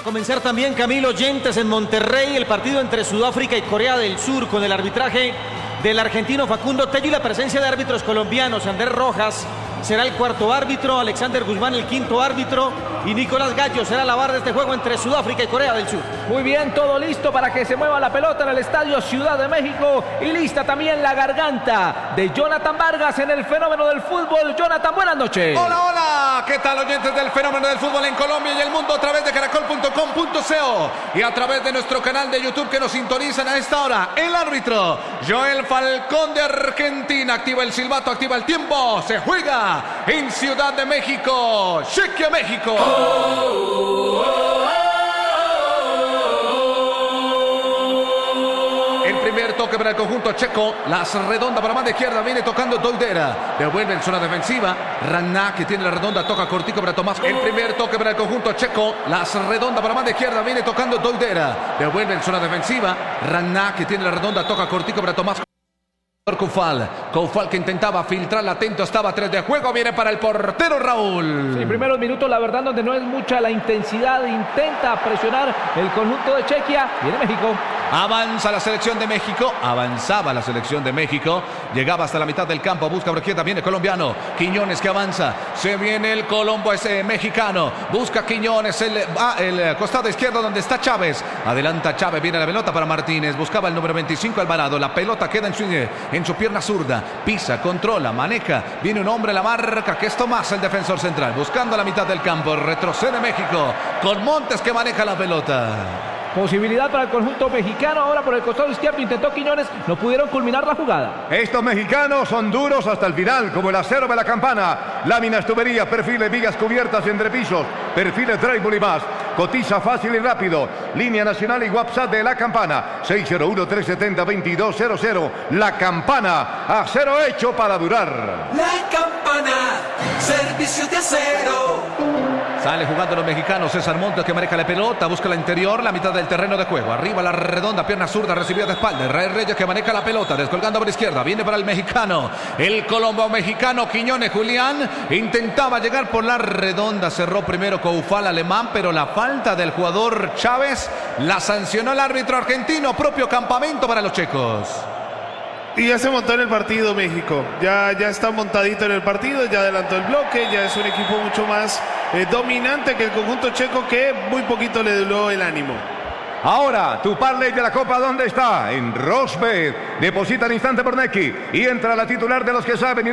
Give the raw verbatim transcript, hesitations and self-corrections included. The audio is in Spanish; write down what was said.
comenzar también, Camilo, oyentes en Monterrey, el partido entre Sudáfrica y Corea del Sur con el arbitraje del argentino Facundo Tello y la presencia de árbitros colombianos. Andrés Rojas será el cuarto árbitro, Alexander Guzmán el quinto árbitro y Nicolás Gallo será la VAR de este juego entre Sudáfrica y Corea del Sur. Muy bien, todo listo para que se mueva la pelota en el Estadio Ciudad de México y lista también la garganta de Jonathan Vargas en el fenómeno del fútbol. Jonathan, buenas noches. Hola, hola, ¿qué tal, oyentes del fenómeno del fútbol en Colombia y el mundo a través de caracol punto com punto co y a través de nuestro canal de YouTube que nos sintonizan a esta hora? El árbitro Joel Falcón de Argentina activa el silbato, activa el tiempo, se juega en Ciudad de México, Chequia México. Oh, oh, oh, oh. El primer toque para el conjunto checo, la redonda para la mano izquierda, viene tocando Doidera, devuelve en zona defensiva, Raná que tiene la redonda, toca cortico para Tomás. El primer toque para el conjunto checo, la redonda para la mano izquierda, viene tocando Doidera, devuelve en zona defensiva, Raná que tiene la redonda, toca cortico para Tomás. Coufal, Coufal que intentaba filtrar, atento estaba, tres de juego, viene para el portero Raúl. Sí, primeros minutos, la verdad, donde no es mucha la intensidad, intenta presionar el conjunto de Chequia, viene México. Avanza la selección de México, avanzaba la selección de México, llegaba hasta la mitad del campo, busca por izquierda, viene colombiano, Quiñones que avanza, se viene el Colombo ese mexicano, busca Quiñones, el, ah, el costado izquierdo donde está Chávez, adelanta Chávez, viene la pelota para Martínez, buscaba el número veinticinco Alvarado, la pelota queda en su, en su pierna zurda, pisa, controla, maneja, viene un hombre, la marca, que es Tomás, el defensor central, buscando la mitad del campo, retrocede México, con Montes que maneja la pelota. Posibilidad para el conjunto mexicano, ahora por el costado izquierdo intentó Quiñones, no pudieron culminar la jugada. Estos mexicanos son duros hasta el final, como el acero de la campana. Láminas, tuberías, perfiles, vigas cubiertas, entrepisos, perfiles, drywall y más. Cotiza fácil y rápido. Línea nacional y WhatsApp de La Campana. seis cero uno, tres siete cero, dos dos cero cero. La Campana, acero hecho para durar. La Campana, servicio de acero. Sale jugando los mexicanos, César Montes que maneja la pelota, busca la interior, la mitad del terreno de juego, arriba la redonda, pierna zurda, recibió de espalda, Israel Reyes que maneja la pelota, descolgando por izquierda, viene para el mexicano, el colombo mexicano, Quiñones Julián, intentaba llegar por la redonda, cerró primero Coufal alemán, pero la falta del jugador Chávez la sancionó el árbitro argentino, propio campamento para los checos. Y ya se montó en el partido México, ya, ya está montadito en el partido, ya adelantó el bloque, ya es un equipo mucho más eh, dominante que el conjunto checo que muy poquito le dobló el ánimo. Ahora, tu parlay de la Copa, ¿dónde está? En Rosbet. Deposita al instante por Nequi y entra la titular de los que saben.